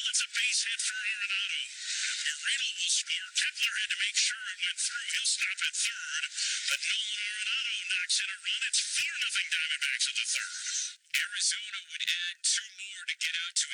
It's a base hit for Arenado. Moreno will score. Kepler had to make sure it went through. He'll stop at third. But Nolan Arenado knocks in a run. It's 4-0 Diamondbacks in the third. Arizona would add 2 more to get out to